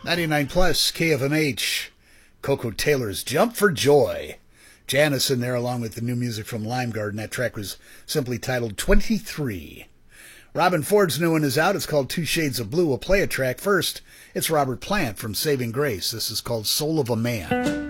99 plus KFMH. Coco Taylor's Jump for Joy. Janice in there along with the new music from Lime Garden. That track was simply titled 23. Robin Ford's new one is out. It's called Two Shades of Blue. We'll play a track first. It's Robert Plant from Saving Grace. This is called Soul of a Man.